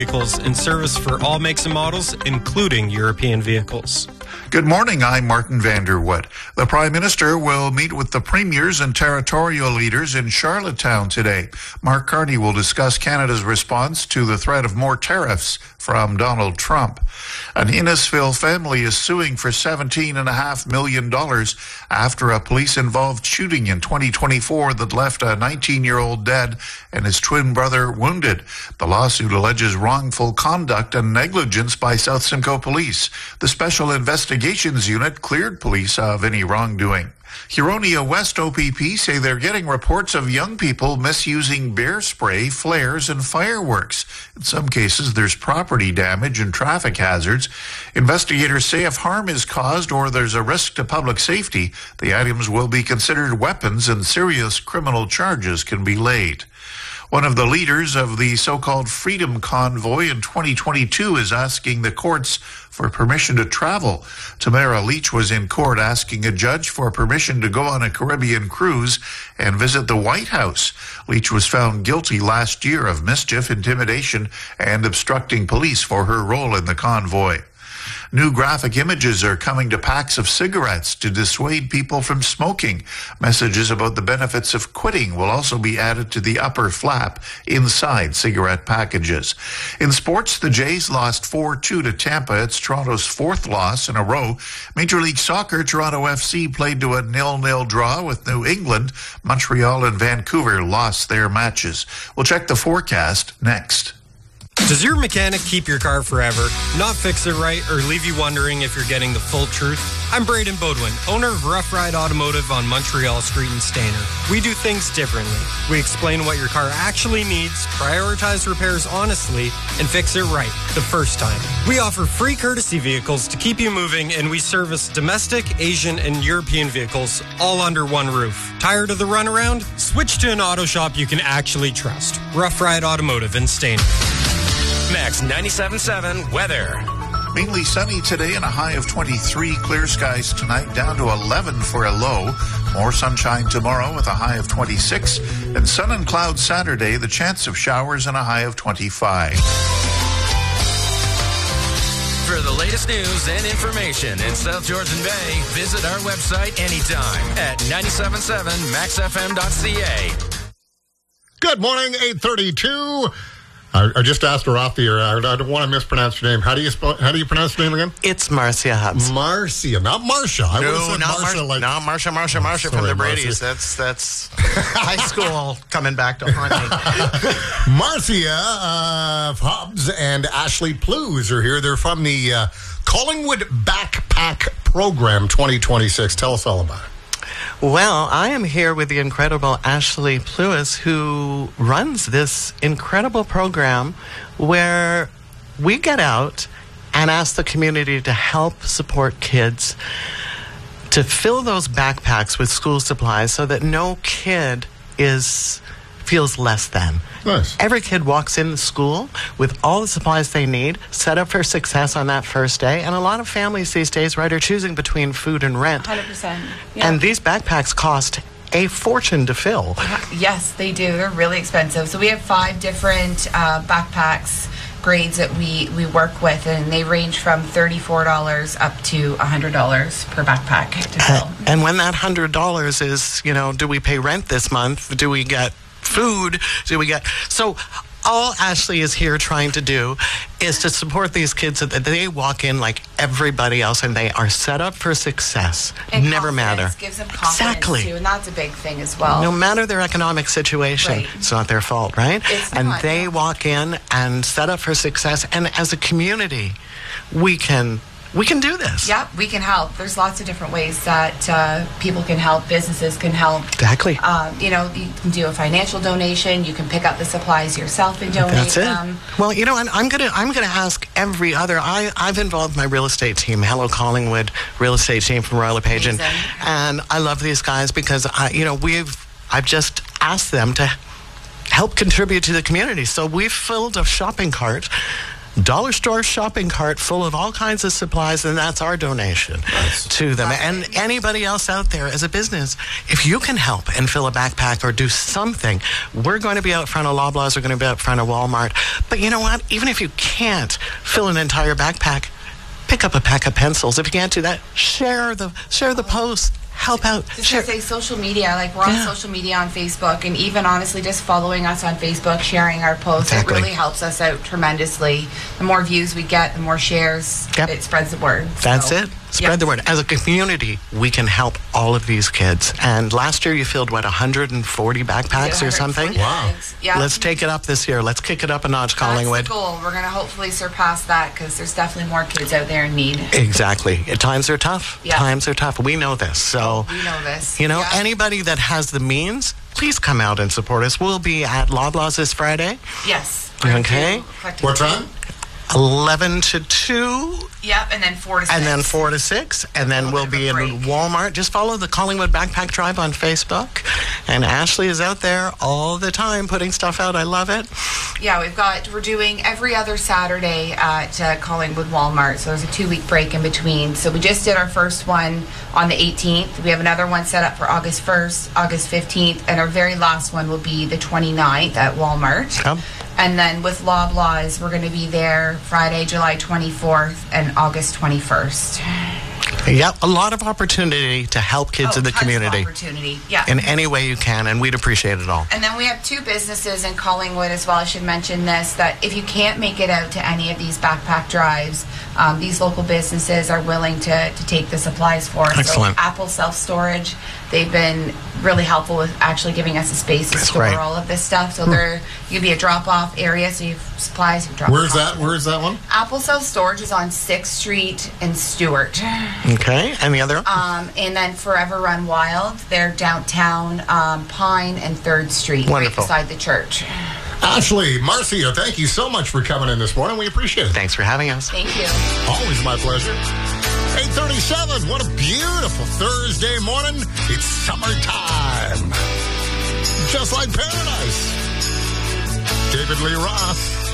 vehicles in service for all makes and models, including European vehicles. Good morning, I'm Martin Vanderwood. The Prime Minister will meet with the premiers and territorial leaders in Charlottetown today. Mark Carney will discuss Canada's response to the threat of more tariffs from Donald Trump. An Innisfil family is suing for $17.5 million after a police-involved shooting in 2024 that left a 19-year-old dead and his twin brother wounded. The lawsuit alleges wrongful conduct and negligence by South Simcoe Police. The Special Investigations Unit cleared police of any wrongdoing. Huronia West OPP say they're getting reports of young people misusing bear spray, flares, and fireworks. In some cases, there's property damage and traffic hazards. Investigators say if harm is caused or there's a risk to public safety, the items will be considered weapons and serious criminal charges can be laid. One of the leaders of the so-called Freedom Convoy in 2022 is asking the courts for permission to travel. Tamara Leach was in court asking a judge for permission to go on a Caribbean cruise and visit the White House. Leach was found guilty last year of mischief, intimidation, and obstructing police for her role in the convoy. New graphic images are coming to packs of cigarettes to dissuade people from smoking. Messages about the benefits of quitting will also be added to the upper flap inside cigarette packages. In sports, the Jays lost 4-2 to Tampa. It's Toronto's fourth loss in a row. Major League Soccer, Toronto FC played to a 0-0 draw with New England. Montreal and Vancouver lost their matches. We'll check the forecast next. Does your mechanic keep your car forever, not fix it right, or leave you wondering if you're getting the full truth? I'm Braden Bodwin, owner of Rough Ride Automotive on Montreal Street in Stayner. We do things differently. We explain what your car actually needs, prioritize repairs honestly, and fix it right the first time. We offer free courtesy vehicles to keep you moving, and we service domestic, Asian, and European vehicles all under one roof. Tired of the runaround? Switch to an auto shop you can actually trust. Rough Ride Automotive in Stayner. Max 97.7 weather. Mainly sunny today and a high of 23. Clear skies tonight, down to 11 for a low. More sunshine tomorrow with a high of 26. And sun and clouds Saturday, the chance of showers and a high of 25. For the latest news and information in South Georgian Bay, visit our website anytime at 977maxfm.ca. Good morning, 8:32. I just asked her off the air. I don't want to mispronounce your name. How do you pronounce your name again? It's Marcia Hubbs. Marcia, not Marcia. I would have said Marcia. Marcia from the Brady's. That's high school coming back to haunt me. Marcia Hubbs and Ashley Plews are here. They're from the Collingwood Backpack Program 2026. Tell us all about it. Well, I am here with the incredible Ashley Plewis, who runs this incredible program where we get out and ask the community to help support kids to fill those backpacks with school supplies so that no kid feels less than. Nice. Every kid walks in school with all the supplies they need, set up for success on that first day. And a lot of families these days, right, are choosing between food and rent. 100%. Yeah. And these backpacks cost a fortune to fill. Yes, they do. They're really expensive. So we have 5 different backpacks grades that we work with, and they range from $34 up to $100 per backpack to fill. And when that $100 is, do we pay rent this month? Do we get food? So all Ashley is here trying to do is to support these kids so that they walk in like everybody else and they are set up for success. And never matter. Gives them confidence Exactly. too, and that's a big thing as well. No matter their economic situation, Right. It's not their fault, right? It's and not, they no. walk in and set up for success. And as a community, we can do this. Yeah, we can help. There's lots of different ways that people can help, businesses can help. Exactly. You can do a financial donation. You can pick up the supplies yourself and donate That's it. them. Well, and I'm gonna ask every other. I've involved my real estate team, Hello Collingwood real estate team from Royal LePage, and I love these guys because I've just asked them to help contribute to the community. So we've filled a shopping cart dollar store shopping cart full of all kinds of supplies, and that's our donation to them. And anybody else out there as a business, if you can help and fill a backpack or do something, we're going to be out front of Loblaws, we're going to be out front of Walmart. But you know what? Even if you can't fill an entire backpack, pick up a pack of pencils. If you can't do that, share the post. Help out. Just to say social media, like we're on social media on Facebook, and even honestly just following us on Facebook, sharing our posts, It really helps us out tremendously. The more views we get, the more shares, it spreads the word. That's it. Spread the word. As a community, we can help all of these kids. And last year you filled, 140 backpacks or something? Wow. Yeah. Let's take it up this year. Let's kick it up a notch, Collingwood. That's the goal. We're going to hopefully surpass that because there's definitely more kids out there in need. Exactly. Times are tough. Yeah. Times are tough. We know this. So, we know this. Anybody that has the means, please come out and support us. We'll be at Loblaws this Friday. Yes. Okay. What time? 11 to 2. Yep, and then 4 to 6. And then 4 to 6. And then we'll be in Walmart. Just follow the Collingwood Backpack Drive on Facebook. And Ashley is out there all the time putting stuff out. I love it. Yeah, we're doing every other Saturday at Collingwood Walmart. So there's a 2-week break in between. So we just did our first one on the 18th. We have another one set up for August 1st, August 15th. And our very last one will be the 29th at Walmart. Yep. And then with Loblaws, we're going to be there Friday, July 24th and August 21st. Yep, a lot of opportunity to help kids in the community. Opportunity, yeah. In any way you can, and we'd appreciate it all. And then we have 2 businesses in Collingwood as well. I should mention this, that if you can't make it out to any of these backpack drives, these local businesses are willing to take the supplies for us. Excellent. So Apple Self-Storage, they've been really helpful with actually giving us a space to store all of this stuff. So there could be a drop-off area, so you have supplies, you drop Where's that? Where is that one? Apple Self-Storage is on 6th Street in Stewart. Okay, and the other? And then Forever Run Wild, they're downtown Pine and 3rd Street, Wonderful. right beside the church. Ashley, Marcia, thank you so much for coming in this morning. We appreciate it. Thanks for having us. Thank you. Always my pleasure. 8:37. What a beautiful Thursday morning. It's summertime. Just like paradise. David Lee Roth.